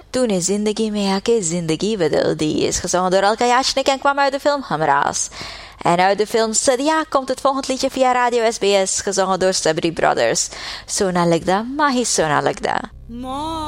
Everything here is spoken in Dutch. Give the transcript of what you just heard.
तूने जिंदगी में आके जिंदगी बदल दी is gezongen door Elka Yashnik en kwam uit de film Hamraas. En uit de film Sadia komt het volgende liedje via Radio SBS, gezongen door Sabri Brothers. Sona Legda, Mahi Sona Legda.